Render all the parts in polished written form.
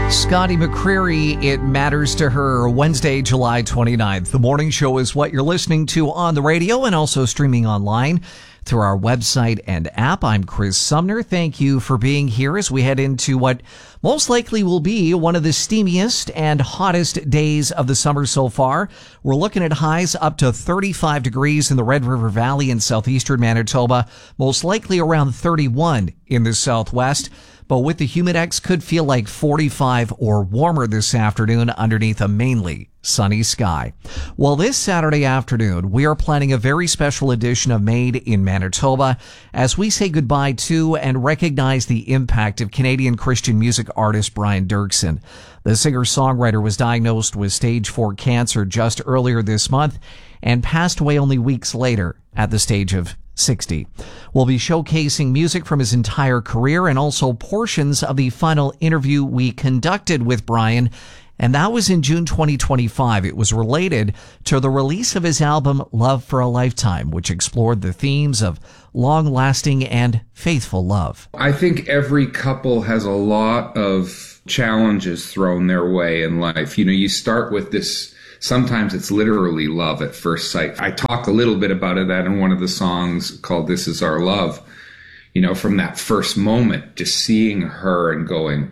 Scotty McCreery, It Matters to Her, Wednesday, July 29th. The morning show is what you're listening to on the radio and also streaming online through our website and app. I'm Chris Sumner. Thank you for being here as we head into what most likely will be one of the steamiest and hottest days of the summer so far. We're looking at highs up to 35 degrees in the Red River Valley in southeastern Manitoba, most likely around 31 in the southwest. But with the humidex, could feel like 45 or warmer this afternoon underneath a mainly sunny sky. Well, this Saturday afternoon, we are planning a very special edition of Made in Manitoba as we say goodbye to and recognize the impact of Canadian Christian music artist Brian Doerksen. The singer-songwriter was diagnosed with stage 4 cancer just earlier this month and passed away only weeks later at the stage of 60. We'll be showcasing music from his entire career and also portions of the final interview we conducted with Brian, and that was in June 2025. It was related to the release of his album Love for a Lifetime, which explored the themes of long-lasting and faithful love. I think every couple has a lot of challenges thrown their way in life. You know, you start with this. Sometimes it's literally love at first sight. I talk a little bit about that in one of the songs called This Is Our Love. You know, from that first moment, just seeing her and going,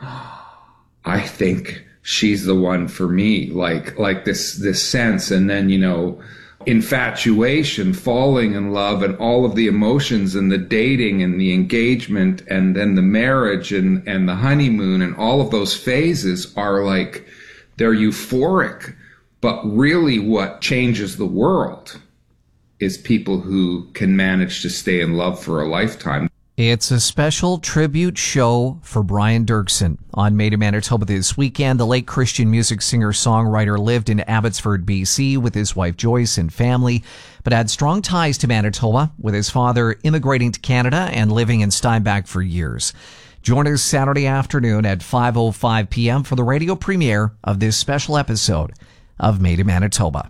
I think she's the one for me. Like this sense. And then, you know, infatuation, falling in love, and all of the emotions and the dating and the engagement and then the marriage and the honeymoon, and all of those phases are like, they're euphoric. But really what changes the world is people who can manage to stay in love for a lifetime. It's a special tribute show for Brian Doerksen on Made in Manitoba this weekend. The late Christian music singer-songwriter lived in Abbotsford, BC with his wife Joyce and family, but had strong ties to Manitoba, with his father immigrating to Canada and living in Steinbach for years. Join us Saturday afternoon at 5:05 p.m. for the radio premiere of this special episode of Made in Manitoba.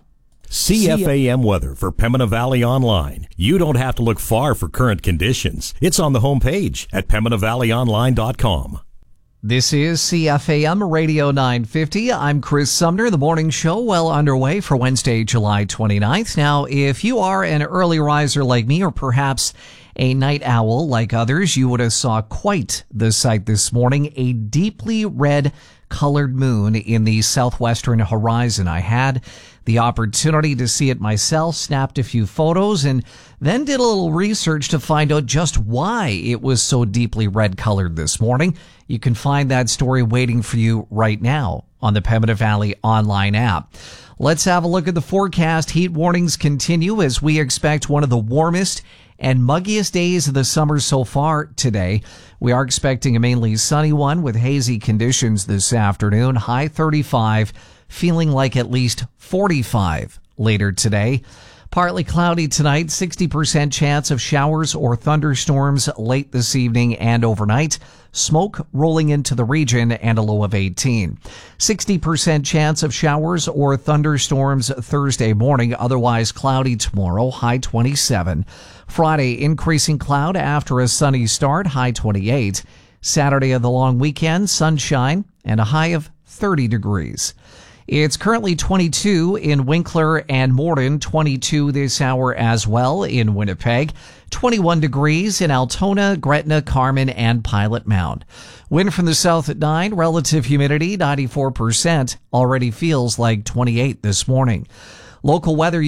CFAM weather for Pembina Valley Online. You don't have to look far for current conditions. It's on the homepage at PembinaValleyOnline.com. This is CFAM Radio 950. I'm Chris Sumner. The morning show well underway for Wednesday, July 29th. Now, if you are an early riser like me, or perhaps a night owl like others, you would have saw quite the sight this morning, a deeply red colored moon in the southwestern horizon. I had the opportunity to see it myself, snapped a few photos, and then did a little research to find out just why it was so deeply red colored this morning. You can find that story waiting for you right now on the Pembina Valley Online app. Let's have a look at the forecast. Heat warnings continue as we expect one of the warmest and muggiest days of the summer so far today. We are expecting a mainly sunny one with hazy conditions this afternoon. High 35, feeling like at least 45 later today. Partly cloudy tonight, 60% chance of showers or thunderstorms late this evening and overnight. Smoke rolling into the region and a low of 18. 60% chance of showers or thunderstorms Thursday morning, otherwise cloudy tomorrow, high 27. Friday, increasing cloud after a sunny start, high 28. Saturday of the long weekend, sunshine and a high of 30 degrees. It's currently 22 in Winkler and Morden, 22 this hour as well in Winnipeg, 21 degrees in Altona, Gretna, Carman, and Pilot Mound. Wind from the south at 9, relative humidity 94%, already feels like 28 this morning. Local weather